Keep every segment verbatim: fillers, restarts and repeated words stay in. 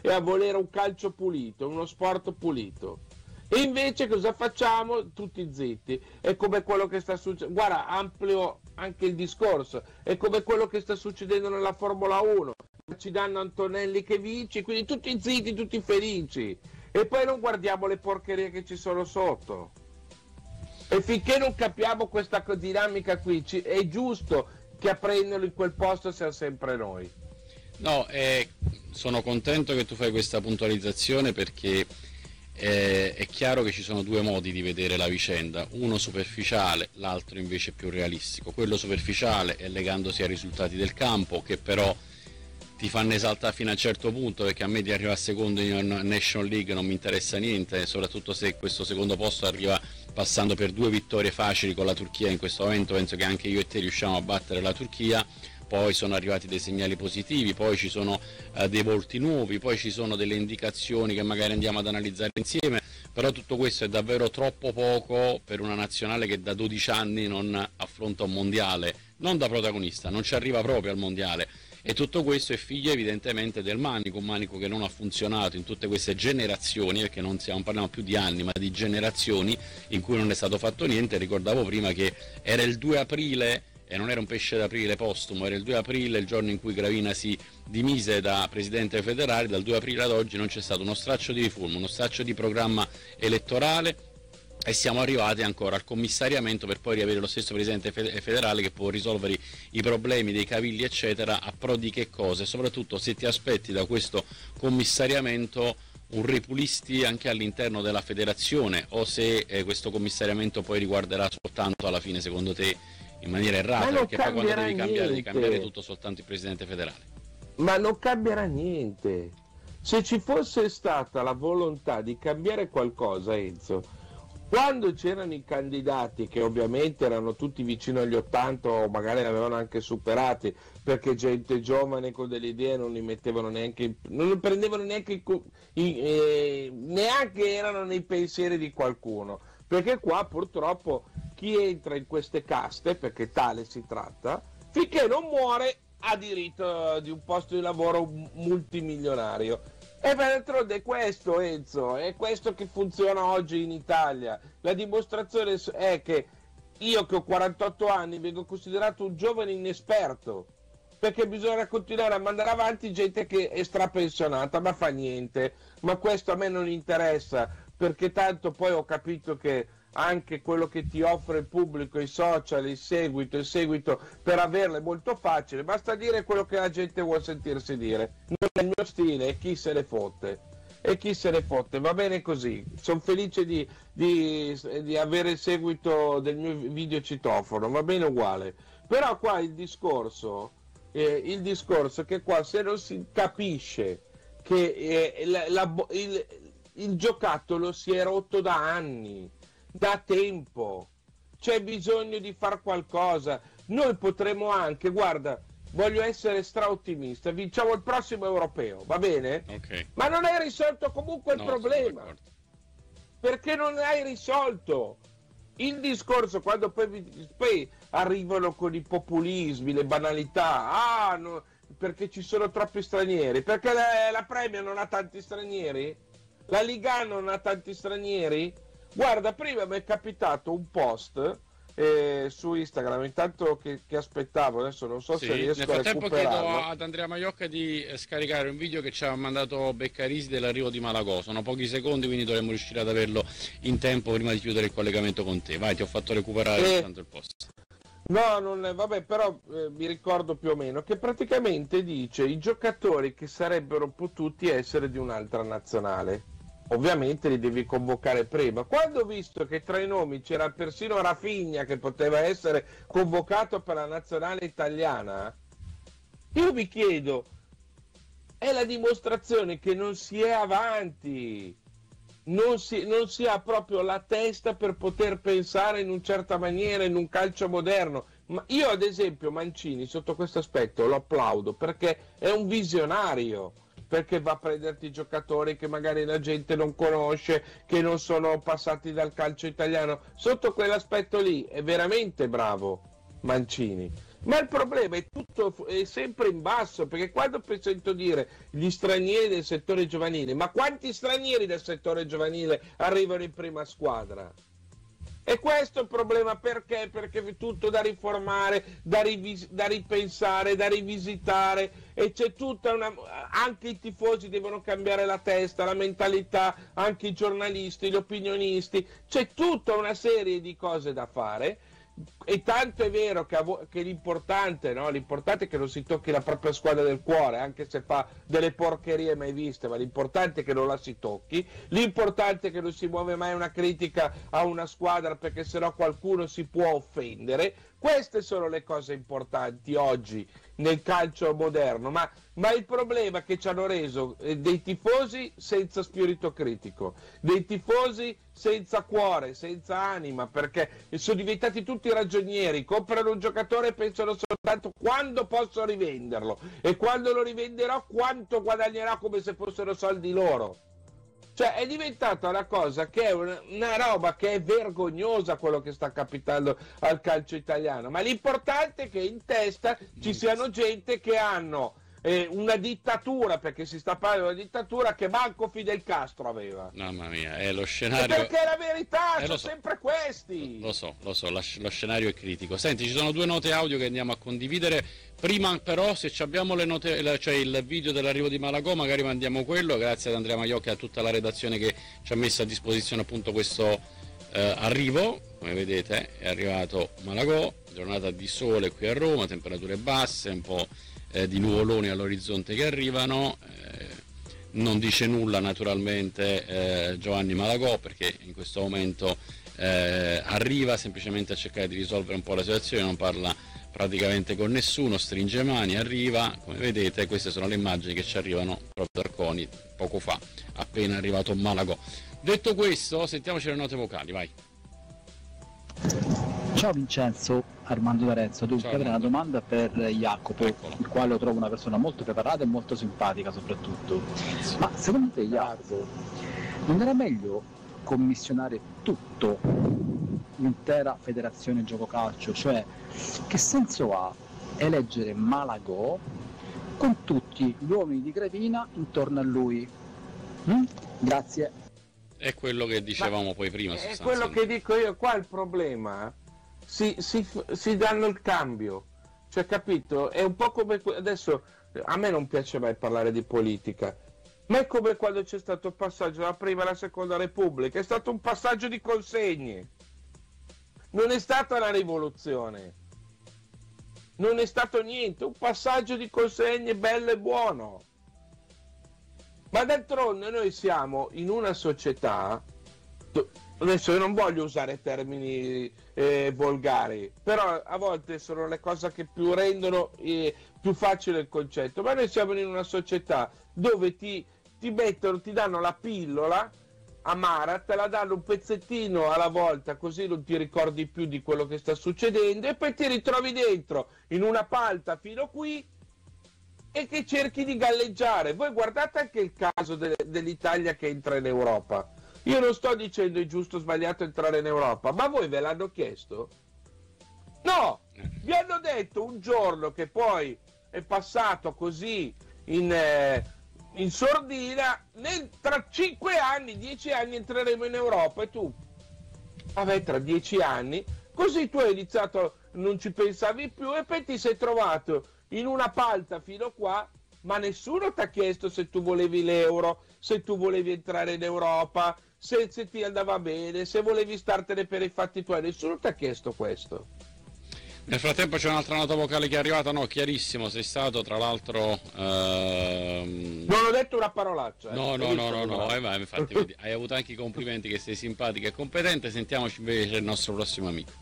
e a volere un calcio pulito, uno sport pulito. E invece cosa facciamo? Tutti zitti. È come quello che sta succedendo. Guarda, amplio anche il discorso. È come quello che sta succedendo nella Formula uno. Ci danno Antonelli che vince, quindi tutti zitti, tutti felici. E poi non guardiamo le porcherie che ci sono sotto. E finché non capiamo questa dinamica qui, ci, è giusto che a prenderlo in quel posto siamo sempre noi. No, eh, sono contento che tu fai questa puntualizzazione, perché eh, è chiaro che ci sono due modi di vedere la vicenda, uno superficiale, l'altro invece più realistico. Quello superficiale è legandosi ai risultati del campo, che però ti fanno esaltare fino a un certo punto, perché a me di arrivare a secondo in National League non mi interessa niente, soprattutto se questo secondo posto arriva passando per due vittorie facili con la Turchia. In questo momento penso che anche io e te riusciamo a battere la Turchia. Poi sono arrivati dei segnali positivi, poi ci sono uh, dei volti nuovi, poi ci sono delle indicazioni che magari andiamo ad analizzare insieme, però tutto questo è davvero troppo poco per una nazionale che da dodici anni non affronta un mondiale, non da protagonista, non ci arriva proprio al mondiale. E tutto questo è figlio evidentemente del manico, un manico che non ha funzionato in tutte queste generazioni, perché non, siamo, non parliamo più di anni ma di generazioni in cui non è stato fatto niente. Ricordavo prima che era il due aprile, e non era un pesce d'aprile postumo, era il due aprile, il giorno in cui Gravina si dimise da presidente federale. Dal due aprile ad oggi non c'è stato uno straccio di riforma, uno straccio di programma elettorale, e siamo arrivati ancora al commissariamento per poi riavere lo stesso presidente federale che può risolvere i problemi dei cavilli eccetera, a pro di che cosa? E soprattutto se ti aspetti da questo commissariamento un ripulisti anche all'interno della federazione, o se eh, questo commissariamento poi riguarderà soltanto alla fine secondo te in maniera errata, perché poi quando devi cambiare devi cambiare tutto soltanto il presidente federale. Ma non cambierà niente. Se ci fosse stata la volontà di cambiare qualcosa, Enzo, quando c'erano i candidati che ovviamente erano tutti vicino agli ottanta o magari li avevano anche superati, perché gente giovane con delle idee non li mettevano neanche, non li prendevano neanche, eh, neanche erano nei pensieri di qualcuno, perché qua purtroppo chi entra in queste caste, perché tale si tratta, finché non muore ha diritto di un posto di lavoro multimilionario. E d'altronde è questo, Enzo, è questo che funziona oggi in Italia. La dimostrazione è che io che ho quarantotto anni vengo considerato un giovane inesperto, perché bisogna continuare a mandare avanti gente che è strapensionata, ma fa niente. Ma questo a me non interessa, perché tanto poi ho capito che anche quello che ti offre il pubblico, i social, il seguito, il seguito per averlo è molto facile, basta dire quello che la gente vuole sentirsi dire. Non è il mio stile, e chi se ne fotte, e chi se ne fotte, va bene così. Sono felice di, di, di avere il seguito del mio video citofono, va bene uguale. Però qua il discorso, eh, il discorso è che qua se non si capisce che eh, la, la, il, il giocattolo si è rotto da anni, da tempo, c'è bisogno di far qualcosa. Noi potremo anche, guarda, voglio essere straottimista, vinciamo il prossimo europeo, va bene? Okay. Ma non hai risolto comunque il no, problema, perché non hai risolto il discorso. Quando poi, poi arrivano con i populismi, le banalità, ah no, perché ci sono troppi stranieri, perché la, la Premier non ha tanti stranieri, la Liga non ha tanti stranieri. Guarda, prima mi è capitato un post eh, su Instagram, intanto che, che aspettavo, adesso non so sì, se riesco a recuperarlo. Nel frattempo chiedo ad Andrea Maiocca di eh, scaricare un video che ci ha mandato Beccarisi dell'arrivo di Malagò. Sono pochi secondi, quindi dovremmo riuscire ad averlo in tempo prima di chiudere il collegamento con te. Vai, ti ho fatto recuperare eh, tanto il post. No, non è, vabbè, però eh, mi ricordo più o meno che praticamente dice i giocatori che sarebbero potuti essere di un'altra nazionale. Ovviamente li devi convocare prima. Quando ho visto che tra i nomi c'era persino Rafinha che poteva essere convocato per la nazionale italiana, io mi chiedo, è la dimostrazione che non si è avanti, non si, non si ha proprio la testa per poter pensare in una certa maniera, in un calcio moderno. Ma io ad esempio Mancini sotto questo aspetto lo applaudo, perché è un visionario, perché va a prenderti giocatori che magari la gente non conosce, che non sono passati dal calcio italiano. Sotto quell'aspetto lì è veramente bravo Mancini. Ma il problema è tutto è sempre in basso, perché quando sento dire gli stranieri del settore giovanile, ma quanti stranieri del settore giovanile arrivano in prima squadra? E questo è il problema, perché? Perché è tutto da riformare, da, rivis- da ripensare, da rivisitare, e c'è tutta una... anche i tifosi devono cambiare la testa, la mentalità, anche i giornalisti, gli opinionisti, c'è tutta una serie di cose da fare. E tanto è vero che, vo- che l'importante, no? L'importante è che non si tocchi la propria squadra del cuore, anche se fa delle porcherie mai viste, ma l'importante è che non la si tocchi, l'importante è che non si muove mai una critica a una squadra, perché sennò qualcuno si può offendere. Queste sono le cose importanti oggi nel calcio moderno, ma, ma il problema è che ci hanno reso eh, dei tifosi senza spirito critico, dei tifosi senza cuore, senza anima, perché sono diventati tutti ragionieri, comprano un giocatore e pensano soltanto quando posso rivenderlo, e quando lo rivenderò quanto guadagnerò, come se fossero soldi loro. Cioè è diventata una cosa che è una, una roba che è vergognosa, quello che sta capitando al calcio italiano, ma l'importante è che in testa ci siano gente che hanno eh, una dittatura, perché si sta parlando di una dittatura che manco Fidel Castro aveva. Mamma mia, è lo scenario... E perché è la verità, eh, sono so. sempre questi. Lo so, lo so, lo scenario è critico. Senti, ci sono due note audio che andiamo a condividere. Prima però, se abbiamo le note, cioè il video dell'arrivo di Malagò, magari mandiamo quello, grazie ad Andrea Maiocchi e a tutta la redazione che ci ha messo a disposizione appunto questo eh, arrivo. Come vedete è arrivato Malagò, giornata di sole qui a Roma, temperature basse, un po' eh, di nuvoloni all'orizzonte che arrivano. Eh, non dice nulla naturalmente eh, Giovanni Malagò, perché in questo momento eh, arriva semplicemente a cercare di risolvere un po' la situazione, non parla praticamente con nessuno, stringe mani, arriva. Come vedete queste sono le immagini che ci arrivano proprio da Arconi poco fa, appena arrivato Malagò. Detto questo, sentiamoci le note vocali, vai. Ciao Vincenzo, Armando D'Arezzo. Dunque avrei una domanda per Jacopo, Eccolo. Il quale lo trovo una persona molto preparata e molto simpatica soprattutto. Grazie. Ma secondo te, Jacopo, non era meglio commissionare tutto, l'intera federazione gioco calcio? Cioè, che senso ha eleggere Malagò con tutti gli uomini di Gravina intorno a lui? Mm? Grazie. È quello che dicevamo Ma poi prima. È quello che dico io, qua il problema, si, si, si danno il cambio, cioè capito? È un po' come, adesso a me non piace mai parlare di politica, ma è come quando c'è stato il passaggio dalla prima alla seconda repubblica, è stato un passaggio di consegne, non è stata la rivoluzione, non è stato niente, un passaggio di consegne bello e buono. Ma d'altronde noi siamo in una società, adesso io non voglio usare termini eh, volgari, però a volte sono le cose che più rendono eh, più facile il concetto, ma noi siamo in una società dove ti, ti mettono, ti danno la pillola amara, te la danno un pezzettino alla volta, così non ti ricordi più di quello che sta succedendo, e poi ti ritrovi dentro in una palta fino qui e che cerchi di galleggiare. Voi guardate anche il caso de- dell'Italia che entra in Europa. Io non sto dicendo è giusto o sbagliato entrare in Europa, ma voi ve l'hanno chiesto? No! Vi hanno detto un giorno che poi è passato così in, eh, in sordina, nel, tra cinque anni, dieci anni entreremo in Europa, e tu? Vabbè, tra dieci anni, così tu hai iniziato, non ci pensavi più, e poi ti sei trovato in una palta fino qua, ma nessuno ti ha chiesto se tu volevi l'euro, se tu volevi entrare in Europa, se, se ti andava bene, se volevi startene per i fatti tuoi, nessuno ti ha chiesto questo. Nel frattempo c'è un'altra nota vocale che è arrivata, no, chiarissimo, sei stato tra l'altro... Ehm... Non ho detto una parolaccia. Eh. No, no, no, no, no, eh, ma infatti vedi, hai avuto anche i complimenti che sei simpatico e competente. Sentiamoci invece il nostro prossimo amico.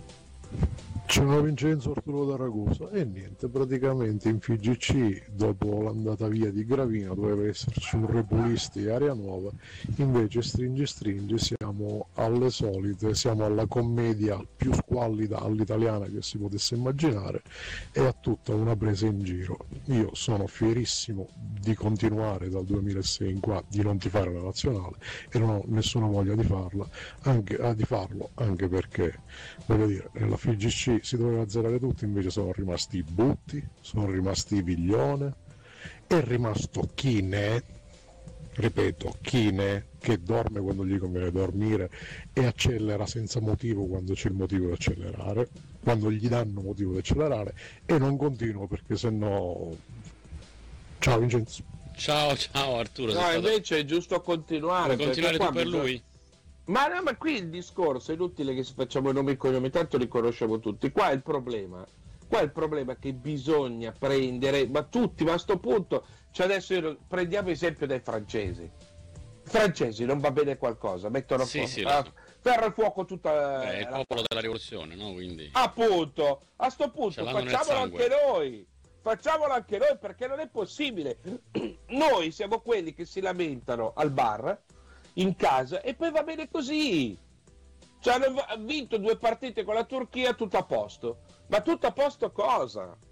Ciao Vincenzo, Arturo da Ragusa. E niente, praticamente in F G C dopo l'andata via di Gravina doveva esserci un Repulisti e Area Nuova, invece stringi stringi siamo alle solite, siamo alla commedia più squadra più all'ita- all'italiana che si potesse immaginare, e a tutta una presa in giro. Io sono fierissimo di continuare dal duemilasei in qua, di non tifare la nazionale, e non ho nessuna voglia di farla, anche, ah, di farlo, anche perché, voglio dire, la F I G C si doveva azzerare tutto, invece sono rimasti i Butti, sono rimasti i Viglione, è rimasto Chine, ripeto, Chine, che dorme quando gli conviene dormire e accelera senza motivo quando c'è il motivo di accelerare, quando gli danno motivo di accelerare, e non continuo perché sennò... Ciao Vincenzo. Ciao, ciao Arturo. No, stato... invece è giusto continuare. Vuoi continuare tu per bisogna... lui? Ma, no, ma qui il discorso è inutile che si facciamo i nomi e cognomi, tanto li conosciamo tutti. Qua è il problema. Qua è il problema che bisogna prendere, ma tutti, ma a sto punto, cioè adesso io, prendiamo esempio dai francesi. I francesi non va bene qualcosa, mettono sì, fuoco, sì, ah, ferro e fuoco tutta... Beh, è il la... popolo della rivoluzione, no? Quindi... Appunto, a sto punto Ce l'hanno nel facciamolo sangue. anche noi. Facciamolo anche noi, perché non è possibile. Noi siamo quelli che si lamentano al bar, in casa, e poi va bene così. Cioè, hanno vinto due partite con la Turchia, tutto a posto. Ma tutto a posto cosa?